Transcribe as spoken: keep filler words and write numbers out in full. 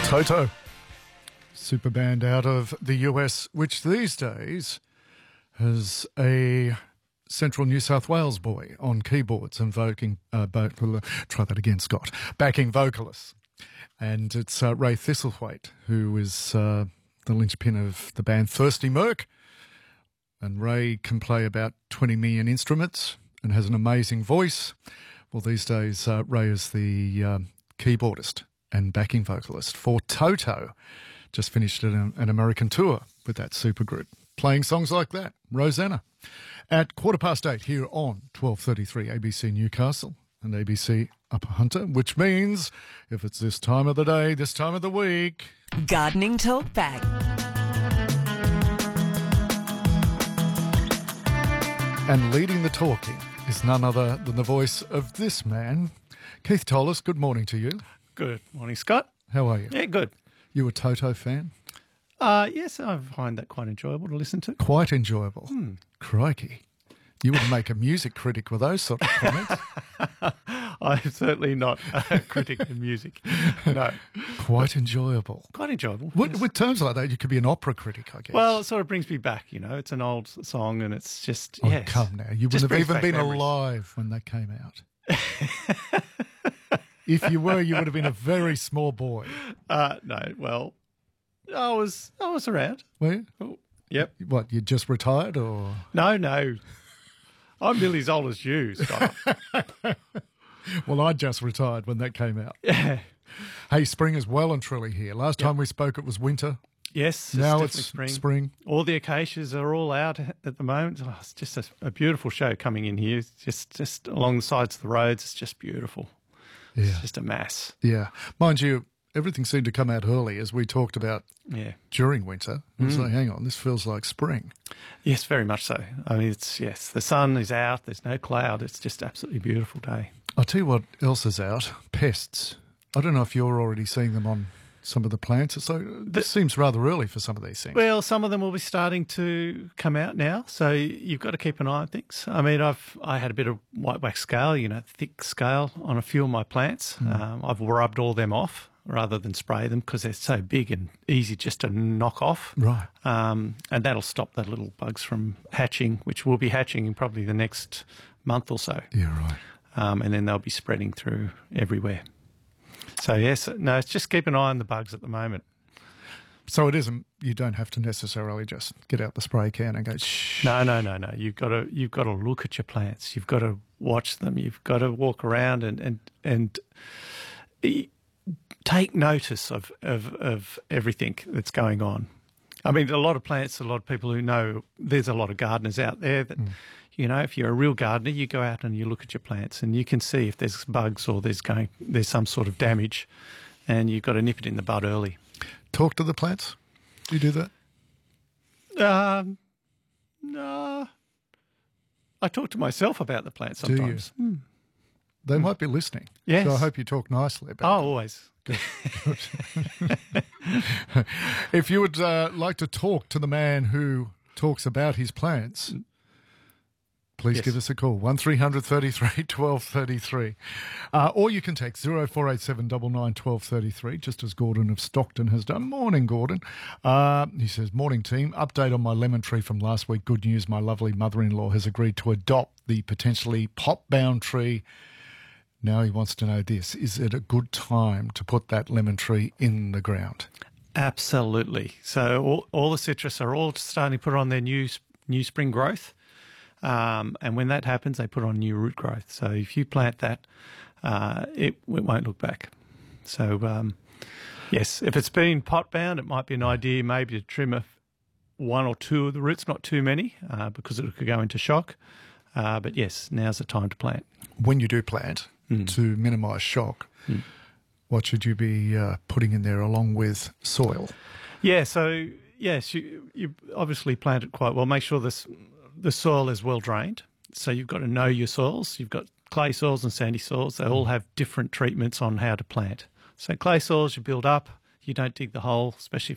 Toto, super band out of the U S, which these days has a Central New South Wales boy on keyboards and voking, uh, bo- try that again, Scott, backing vocalists. And it's uh, Ray Thistlethwaite, who is uh, the linchpin of the band Thirsty Merc. And Ray can play about twenty million instruments and has an amazing voice. Well, these days, uh, Ray is the um, keyboardist and backing vocalist for Toto. Just finished an, an American tour with that supergroup, playing songs like that, Rosanna. At quarter past eight here on twelve thirty-three A B C Newcastle and A B C Upper Hunter, which means if it's this time of the day, this time of the week... Gardening Talk Back. And leading the talking is none other than the voice of this man, Keith Tollis. Good morning to you. Good morning, Scott. How are you? Yeah, good. You a Toto fan? Uh, yes, I find that quite enjoyable to listen to. Quite enjoyable. Hmm. Crikey. You would make a music critic with those sort of comments. I'm certainly not a critic in music. No. Quite enjoyable. Quite enjoyable. With, yes. with terms like that, you could be an opera critic, I guess. Well, it sort of brings me back, you know. It's an old song and it's just, oh, yes. come now. You Just wouldn't have brings even back been memories. alive when that came out. If you were, you would have been a very small boy. Uh, no, well, I was I was around. Were you? Oh, yep. What, you just retired or...? No, no. I'm nearly as old as you, Scott. Well, I just retired when that came out. Yeah. Hey, spring is well and truly here. Last Yep. time we spoke, it was winter. Yes, it's Now definitely it's spring. spring. All the acacias are all out at the moment. Oh, it's just a, a beautiful show coming in here. It's just just along the sides of the roads. It's just beautiful. Yeah. It's just a mass. Yeah. Mind you, everything seemed to come out early, as we talked about Yeah. during winter. It's like, hang on, this feels like spring. Yes, very much so. I mean, it's, yes, the sun is out. There's no cloud. It's just absolutely beautiful day. I'll tell you what else is out, pests. I don't know if you're already seeing them on some of the plants. So this seems rather early for some of these things. Well, some of them will be starting to come out now, so you've got to keep an eye on things. I mean, I've I had a bit of white wax scale, you know, thick scale on a few of my plants. Mm. Um, I've rubbed all them off rather than spray them because they're so big and easy just to knock off. Right. Um, and that'll stop the little bugs from hatching, which will be hatching in probably the next month or so. Yeah, right. Um, and then they'll be spreading through everywhere. So, yes, no, it's just keep an eye on the bugs at the moment. So it isn't, you don't have to necessarily just get out the spray can and go, shh. No, no, no, no. You've got to you've got to look at your plants. You've got to watch them. You've got to walk around and and and e- take notice of, of of everything that's going on. I mean, a lot of plants. A lot of people who know. There's a lot of gardeners out there that, mm. you know, if you're a real gardener, you go out and you look at your plants and you can see if there's bugs or there's going there's some sort of damage, and you've got to nip it in the bud early. Talk to the plants? Do you do that? Um, no. I talk to myself about the plants sometimes. Do you? Hmm. They mm. might be listening. Yes. So I hope you talk nicely about Oh, them. always. Good. Good. If you would uh, like to talk to the man who talks about his plants, please yes. give us a call, one three hundred thirty-three twelve thirty-three. Uh, or you can text zero four eight seven nine nine one two three three, just as Gordon of Stockton has done. Morning, Gordon. Uh, he says, morning, team. Update on my lemon tree from last week. Good news, my lovely mother-in-law has agreed to adopt the potentially pot-bound tree. Now he wants to know this. Is it a good time to put that lemon tree in the ground? Absolutely. So all, all the citrus are all starting to put on their new new spring growth. Um, and when that happens, they put on new root growth. So if you plant that, uh, it, it won't look back. So, um, yes, if it's been pot bound, it might be an idea maybe to trim a, one or two of the roots, not too many, uh, because it could go into shock. Uh, but yes, now's the time to plant. When you do plant, mm. to minimise shock, mm. what should you be uh, putting in there along with soil? Yeah, so yes, you, you obviously plant it quite well. Make sure this the soil is well drained. So you've got to know your soils. You've got clay soils and sandy soils. They all have different treatments on how to plant. So clay soils you build up. You don't dig the hole, especially